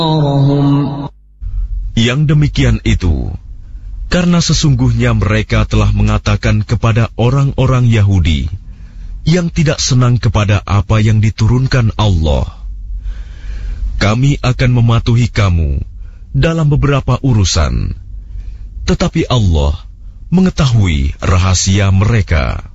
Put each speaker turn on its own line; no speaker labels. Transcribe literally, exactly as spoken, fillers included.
Yang demikian itu karena sesungguhnya mereka telah mengatakan kepada orang-orang Yahudi yang tidak senang kepada apa yang diturunkan Allah, kami akan mematuhi kamu dalam beberapa urusan, tetapi Allah mengetahui rahasia mereka.